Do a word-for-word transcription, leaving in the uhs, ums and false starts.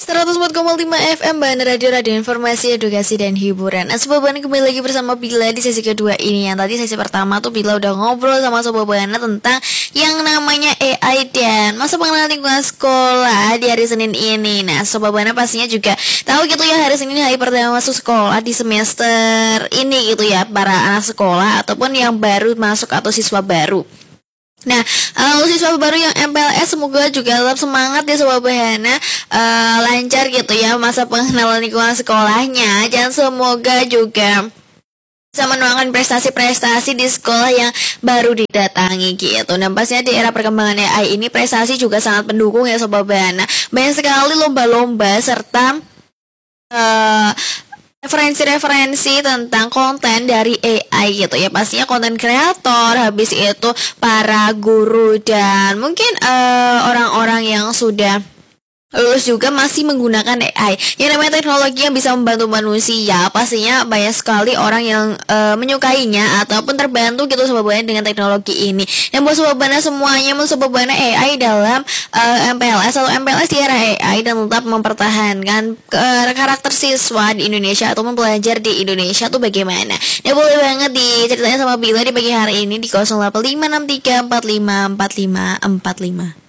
seratus empat koma lima F M Bandar Radio, Radio Informasi, Edukasi, dan Hiburan. Nah, Sobat Buana kembali lagi bersama Bila di sesi kedua ini. Yang tadi sesi pertama tuh Bila udah ngobrol sama Sobat Buana tentang yang namanya A I dan masa pengenalan lingkungan sekolah di hari Senin ini. Nah, Sobat Buana pastinya juga tahu gitu ya, hari Senin hari pertama masuk sekolah di semester ini gitu ya, para anak sekolah ataupun yang baru masuk atau siswa baru. Nah, uh, siswa baru yang M P L S semoga juga tetap semangat ya Sobat Buana, uh, lancar gitu ya masa pengenalan lingkungan sekolahnya, dan semoga juga bisa menuangkan prestasi-prestasi di sekolah yang baru didatangi gitu. Dan pastinya di era perkembangan A I ini prestasi juga sangat mendukung ya Sobat Buana. Banyak sekali lomba-lomba serta uh, referensi-referensi tentang konten dari A I gitu ya, pastinya konten kreator, habis itu para guru, dan mungkin uh, orang-orang yang sudah lulus juga masih menggunakan A I. Yang namanya teknologi yang bisa membantu manusia, pastinya banyak sekali orang yang uh, menyukainya ataupun terbantu gitu Sobat Buana dengan teknologi ini. Dan buat Sobat Buana semuanya, mau Sobat Buana A I dalam uh, M P L S atau M P L S di era A I dan tetap mempertahankan uh, karakter siswa di Indonesia atau belajar di Indonesia tuh bagaimana? Ya boleh banget diceritanya sama Bila di pagi hari ini di nol delapan lima enam tiga empat lima empat lima empat lima.